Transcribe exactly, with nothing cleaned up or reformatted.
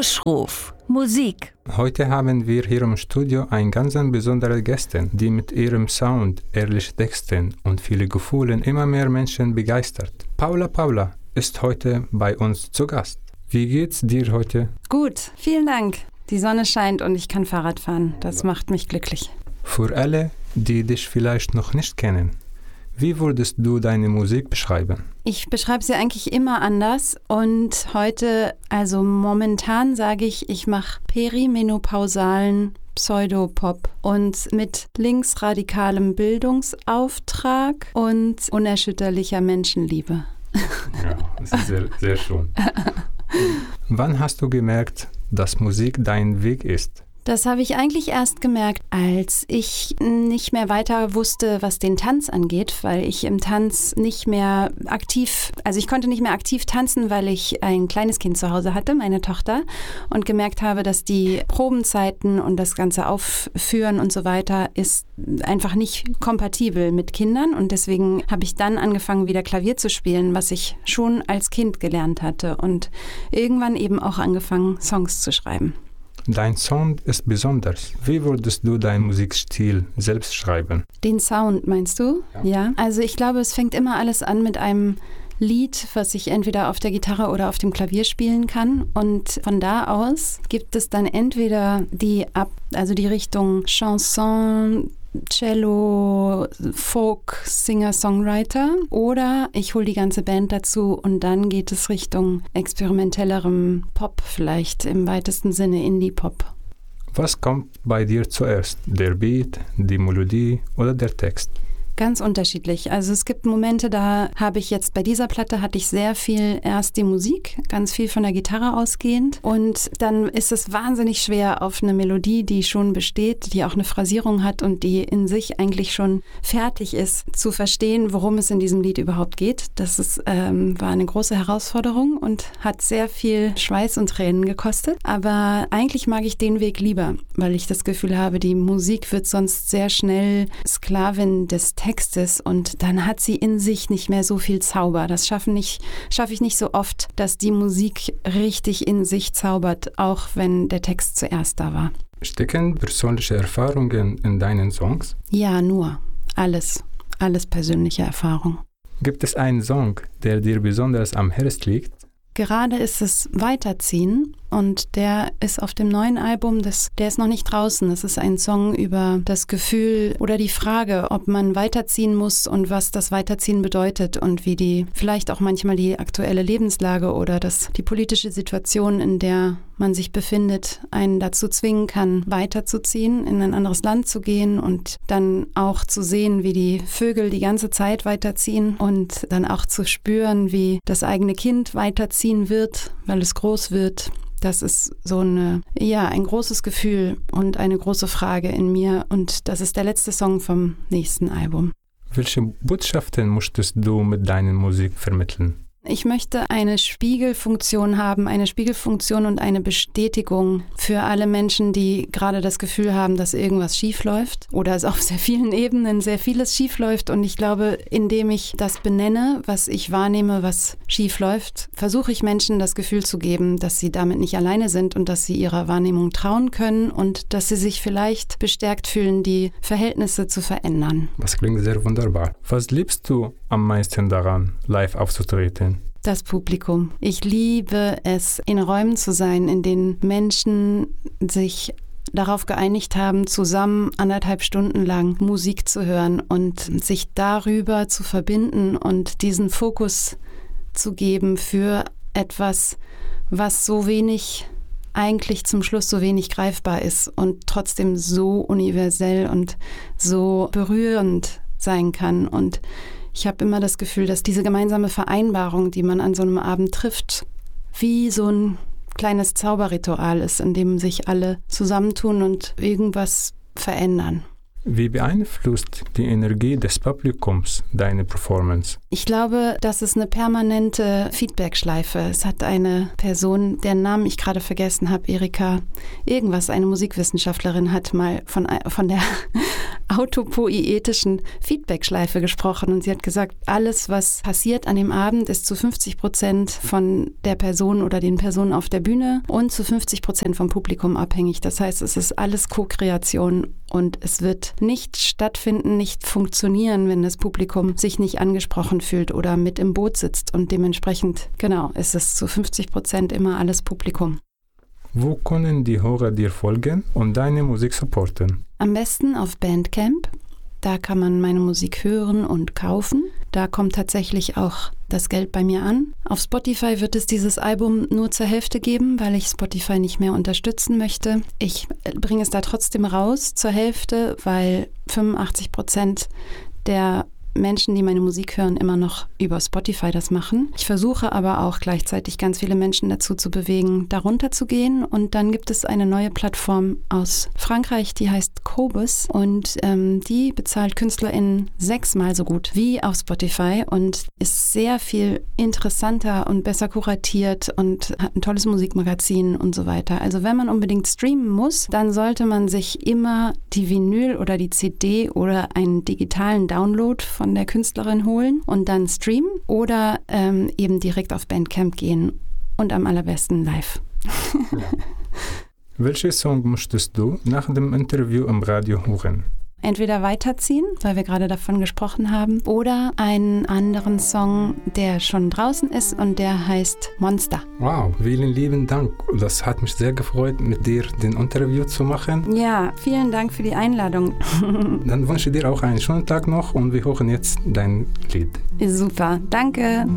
Lauschruf. Musik. Heute haben wir hier im Studio eine ganz besondere Gästin, die mit ihrem Sound, ehrlichen Texten und vielen Gefühlen immer mehr Menschen begeistert. Paula Paula ist heute bei uns zu Gast. Wie geht's dir heute? Gut, vielen Dank. Die Sonne scheint und ich kann Fahrrad fahren. Das macht mich glücklich. Für alle, die dich vielleicht noch nicht kennen, wie würdest du deine Musik beschreiben? Ich beschreibe sie eigentlich immer anders und heute, also momentan sage ich, ich mache perimenopausalen Pseudopop und mit linksradikalem Bildungsauftrag und unerschütterlicher Menschenliebe. Ja, das ist sehr, sehr schön. Wann hast du gemerkt, dass Musik dein Weg ist? Das habe ich eigentlich erst gemerkt, als ich nicht mehr weiter wusste, was den Tanz angeht, weil ich im Tanz nicht mehr aktiv, also ich konnte nicht mehr aktiv tanzen, weil ich ein kleines Kind zu Hause hatte, meine Tochter, und gemerkt habe, dass die Probenzeiten und das ganze Aufführen und so weiter ist einfach nicht kompatibel mit Kindern und deswegen habe ich dann angefangen, wieder Klavier zu spielen, was ich schon als Kind gelernt hatte und irgendwann eben auch angefangen, Songs zu schreiben. Dein Sound ist besonders. Wie würdest du deinen Musikstil selbst schreiben? Den Sound, meinst du? Ja. ja. Also ich glaube, es fängt immer alles an mit einem Lied, was ich entweder auf der Gitarre oder auf dem Klavier spielen kann. Und von da aus gibt es dann entweder die Ab, also die Richtung Chanson, Cello, Folk, Singer, Songwriter oder ich hole die ganze Band dazu und dann geht es Richtung experimentellerem Pop, vielleicht im weitesten Sinne Indie-Pop. Was kommt bei dir zuerst? Der Beat, die Melodie oder der Text? Ganz unterschiedlich. Also es gibt Momente, da habe ich jetzt bei dieser Platte hatte ich sehr viel erst die Musik, ganz viel von der Gitarre ausgehend und dann ist es wahnsinnig schwer auf eine Melodie, die schon besteht, die auch eine Phrasierung hat und die in sich eigentlich schon fertig ist, zu verstehen, worum es in diesem Lied überhaupt geht. Das ist, ähm, war eine große Herausforderung und hat sehr viel Schweiß und Tränen gekostet. Aber eigentlich mag ich den Weg lieber, weil ich das Gefühl habe, die Musik wird sonst sehr schnell Sklavin des Textes und dann hat sie in sich nicht mehr so viel Zauber. Das schaffe nicht, schaffe ich nicht so oft, dass die Musik richtig in sich zaubert, auch wenn der Text zuerst da war. Stecken persönliche Erfahrungen in deinen Songs? Ja, nur. Alles. Alles persönliche Erfahrung. Gibt es einen Song, der dir besonders am Herzen liegt? Gerade ist es Weiterziehen und der ist auf dem neuen Album, das, der ist noch nicht draußen. Das ist ein Song über das Gefühl oder die Frage, ob man weiterziehen muss und was das Weiterziehen bedeutet und wie die vielleicht auch manchmal die aktuelle Lebenslage oder das, die politische Situation, in der man sich befindet, einen dazu zwingen kann, weiterzuziehen, in ein anderes Land zu gehen und dann auch zu sehen, wie die Vögel die ganze Zeit weiterziehen und dann auch zu spüren, wie das eigene Kind weiterziehen wird, weil es groß wird. Das ist so eine, ja, ein großes Gefühl und eine große Frage in mir und das ist der letzte Song vom nächsten Album. Welche Botschaften möchtest du mit deiner Musik vermitteln? Ich möchte eine Spiegelfunktion haben, eine Spiegelfunktion und eine Bestätigung für alle Menschen, die gerade das Gefühl haben, dass irgendwas schief läuft oder es auf sehr vielen Ebenen sehr vieles schief läuft. Und ich glaube, indem ich das benenne, was ich wahrnehme, was schief läuft, versuche ich Menschen das Gefühl zu geben, dass sie damit nicht alleine sind und dass sie ihrer Wahrnehmung trauen können und dass sie sich vielleicht bestärkt fühlen, die Verhältnisse zu verändern. Das klingt sehr wunderbar. Was liebst du am meisten daran, live aufzutreten? Das Publikum. Ich liebe es, in Räumen zu sein, in denen Menschen sich darauf geeinigt haben, zusammen anderthalb Stunden lang Musik zu hören und sich darüber zu verbinden und diesen Fokus zu geben für etwas, was so wenig, eigentlich zum Schluss so wenig greifbar ist und trotzdem so universell und so berührend sein kann. Und ich habe immer das Gefühl, dass diese gemeinsame Vereinbarung, die man an so einem Abend trifft, wie so ein kleines Zauberritual ist, in dem sich alle zusammentun und irgendwas verändern. Wie beeinflusst die Energie des Publikums deine Performance? Ich glaube, das ist eine permanente Feedbackschleife. Es hat eine Person, deren Namen ich gerade vergessen habe, Erika, irgendwas, eine Musikwissenschaftlerin, hat mal von, von der autopoietischen Feedbackschleife gesprochen und sie hat gesagt, alles, was passiert an dem Abend, ist zu fünfzig Prozent von der Person oder den Personen auf der Bühne und zu fünfzig Prozent vom Publikum abhängig. Das heißt, es ist alles Co-Kreation und es wird nicht stattfinden, nicht funktionieren, wenn das Publikum sich nicht angesprochen fühlt oder mit im Boot sitzt und dementsprechend, genau, ist es zu fünfzig Prozent immer alles Publikum. Wo können die Hörer dir folgen und deine Musik supporten? Am besten auf Bandcamp. Da kann man meine Musik hören und kaufen. Da kommt tatsächlich auch das Geld bei mir an. Auf Spotify wird es dieses Album nur zur Hälfte geben, weil ich Spotify nicht mehr unterstützen möchte. Ich bringe es da trotzdem raus zur Hälfte, weil fünfundachtzig Prozent der Menschen, die meine Musik hören, immer noch über Spotify das machen. Ich versuche aber auch gleichzeitig ganz viele Menschen dazu zu bewegen, darunter zu gehen. Und dann gibt es eine neue Plattform aus Frankreich, die heißt Qobuz und ähm, die bezahlt KünstlerInnen sechsmal so gut wie auf Spotify und ist sehr viel interessanter und besser kuratiert und hat ein tolles Musikmagazin und so weiter. Also wenn man unbedingt streamen muss, dann sollte man sich immer die Vinyl oder die C D oder einen digitalen Download von von der Künstlerin holen und dann streamen oder ähm, eben direkt auf Bandcamp gehen und am allerbesten live. Ja. Welchen Song möchtest du nach dem Interview im Radio hören? Entweder Weiterziehen, weil wir gerade davon gesprochen haben, oder einen anderen Song, der schon draußen ist und der heißt Monster. Wow, vielen lieben Dank. Das hat mich sehr gefreut, mit dir den Interview zu machen. Ja, vielen Dank für die Einladung. Dann wünsche ich dir auch einen schönen Tag noch und wir hören jetzt dein Lied. Super, danke.